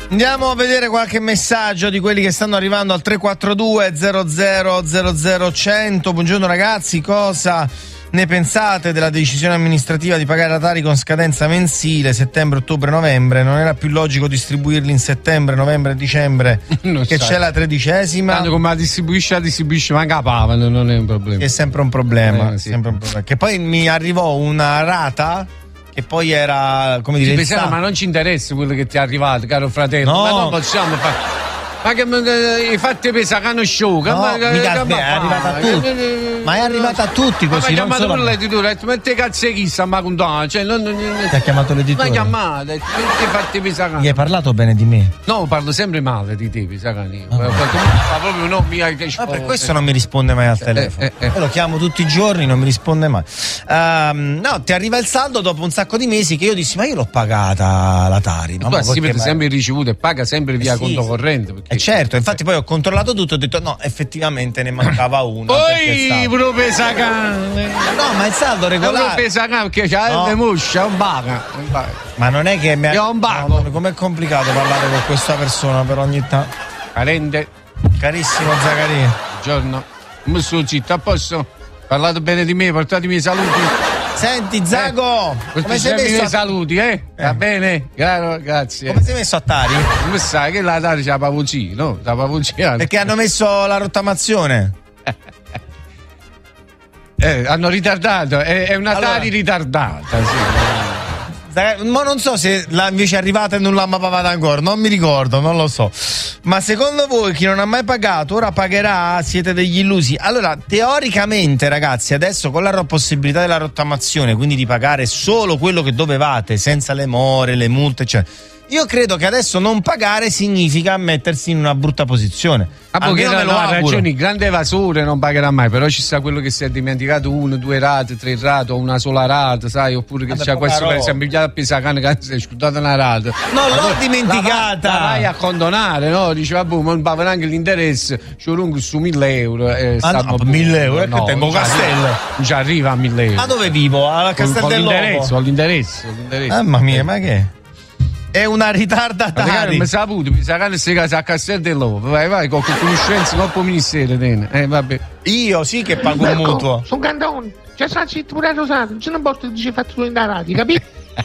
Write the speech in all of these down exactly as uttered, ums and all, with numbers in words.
Andiamo a vedere qualche messaggio di quelli che stanno arrivando al tre quattro due zero zero zero zero cento. Buongiorno ragazzi, cosa ne pensate della decisione amministrativa di pagare la Tari con scadenza mensile, settembre, ottobre, novembre? Non era più logico distribuirli in settembre, novembre e dicembre non che sai. C'è la tredicesima? Tanto come la distribuisce, la distribuisce, ma capava, non è un problema. È sempre un problema, eh, sì. sempre un problema. Che poi mi arrivò una rata che poi era, come dire, pensavo, ma non ci interessa quello che ti è arrivato, caro fratello, no. ma non possiamo fare. Ma che i fatti pesa che non sciuga, no, ma mica, che, è arrivata a tutti. Ma è arrivata a tutti così. Ma mi ha chiamato solo... l'editore, ma te cazzo chi sta ma contando? Cioè, non, non, ti ha chiamato l'editore? Ma chiamate, ti fatti pesa che. Gli hai parlato bene di me? No, parlo sempre male di te, Pisacani. Ah, ma proprio non mi hai ma per questo non mi risponde mai al telefono. Eh, eh, eh. Io lo chiamo tutti i giorni, non mi risponde mai. Um, no, ti arriva il saldo dopo un sacco di mesi che io dissi, ma io l'ho pagata la Tari. Ma tu hai sempre, sempre ricevuto e paga sempre via eh, conto sì, corrente. Perché... Eh certo, infatti poi ho controllato tutto e ho detto no, effettivamente ne mancava uno. Poi pure Pesacane. No, ma il saldo regolare. Non Pesacane che c'ha no. le musce, un baga. Ma non è che mi ha... un bago. No, com'è complicato parlare con questa persona per ogni tanto. Parente. Carissimo Zaccaria. Buongiorno. Come sto zitto, a posto? Parlate bene di me, portatemi i saluti. Senti Zago, eh, come sei messo a... saluti, eh? eh? Va bene? Caro, grazie. Come sei messo a Tari? Come sai che la Tari c'è la pavoncina, no? La pavoncina. Perché hanno messo la rottamazione. eh, hanno ritardato, è, è una allora... Tari ritardata, sì. Ma non so se la invece è arrivata e non l'ha mai pagata ancora, non mi ricordo, non lo so. Ma secondo voi chi non ha mai pagato ora pagherà? Siete degli illusi? Allora, teoricamente ragazzi, adesso con la possibilità della rottamazione, quindi di pagare solo quello che dovevate, senza le more, le multe, eccetera, io credo che adesso non pagare significa mettersi in una brutta posizione. Ah, perché me lo ha ragione, il grande evasore non pagherà mai, però ci sta quello che si è dimenticato uno, due rate, tre rate o una sola rata, sai, oppure che c'è questo per esempio già a Pesacane che si è scudato una rata. Non l'ho dimenticata. La, la vai a condonare, no? Dice vabbè, non paga neanche l'interesse, ci lungo su mille euro. Eh, ah, no, mille euro, è che tengo Castello. Non ci arriva a mille euro. Ma dove vivo? Alla Castel del Lobo? All'indirizzo, all'indirizzo, all'indirizzo. Mamma mia, ma che? È una ritardataria. Non mi saputo, mi sa che si casa a Castel del Lobo. Vai, vai, con conoscenza, con il ministero. Eh, vabbè. Io sì che pago un ecco, mutuo. Sono cantone. C'è sta zitto pure a Rosario. Non c'è un posto che dice fatto in radio, capito?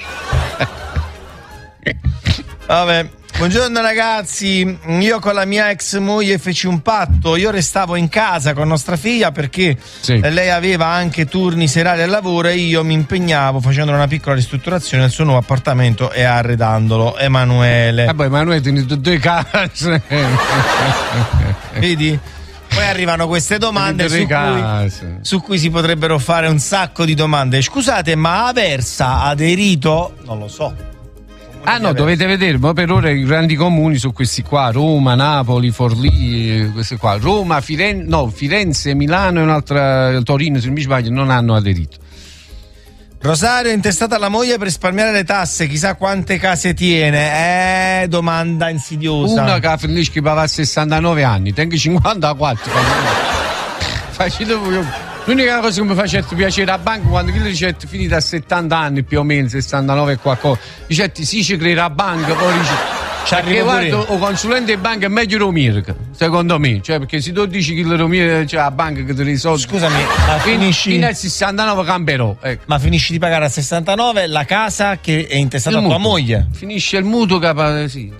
Vabbè. Buongiorno ragazzi, io con la mia ex moglie feci un patto, io restavo in casa con nostra figlia perché sì. lei aveva anche turni serali al lavoro e io mi impegnavo facendo una piccola ristrutturazione del suo nuovo appartamento e arredandolo. Emanuele. Ah, poi Emanuele tiene due case. Vedi? Poi arrivano queste domande su cui, su cui si potrebbero fare un sacco di domande. Scusate, ma Aversa ha aderito? Non lo so. Ah no, dovete vedere, ma per ora i grandi comuni sono questi qua, Roma, Napoli, Forlì, questi qua, Roma, Firenze, no, Firenze, Milano e un'altra, Torino se non mi sbaglio, non hanno aderito. Rosario è intestata alla moglie per risparmiare le tasse, chissà quante case tiene, eh, domanda insidiosa. Una che finisce che va a sessantanove anni, tengo cinquantaquattro. Facile voi. L'unica cosa che mi faceva piacere a banca quando chi ricette finita a settanta anni più o meno, sessantanove e qualcosa, dicetti sì ci crede a banca, poi dice perché guarda o consulente di banca è meglio Romirca, secondo me, cioè perché se tu dici che Romirca c'è la banca che ti risolve. Scusami, ma finisci fino al sessantanove camperò, ecco. Ma finisci di pagare a sessantanove la casa che è intestata a tua moglie? Finisce il mutuo che sì,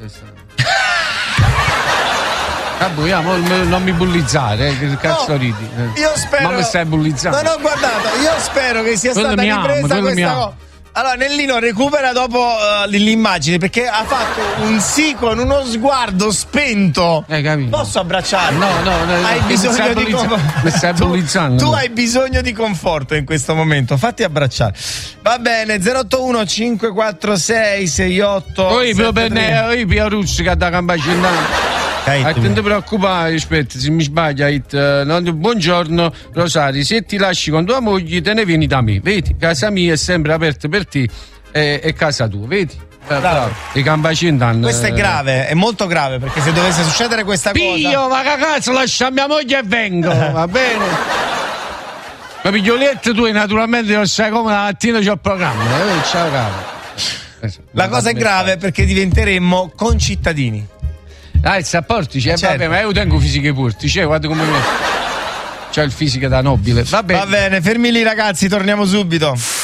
non mi bullizzare, eh, che cazzo no, ridi? Io spero. Ma mi stai bullizzando? Non ho guardato, io spero che sia quello stata ripresa amo, questa cosa. Allora, Nellino recupera dopo uh, l'immagine perché ha fatto un sì con uno sguardo spento. Hai capito? Posso abbracciarlo? No, no, no. Hai bisogno di conforto. Mi stai bullizzando. Tu, tu hai bisogno di conforto in questo momento. Fatti abbracciare. Va bene, zero otto uno cinque quattro sei sei otto. Poi più bene, io più russi che da Campacina. Non ti preoccupare, aspetta, se mi sbaglio, uh, no, buongiorno Rosario, se ti lasci con tua moglie te ne vieni da me, vedi? Casa mia è sempre aperta per te e, e casa tua, vedi? Bravo. Bravo. I Campacini hanno. Questo è grave, è molto grave perché se dovesse succedere questa cosa. Io, ma che cazzo, lascia mia moglie e vengo, va bene? Ma piglioletto tu naturalmente non sai come la mattina c'ho il programma, eh? Ciao caro. La cosa è grave perché diventeremmo concittadini. Ah, il sapporti, cioè, certo. Vabbè, ma io tengo fisiche purti, cioè, guarda come c'è il fisico da nobile. Va bene. Va bene, fermi lì ragazzi, torniamo subito.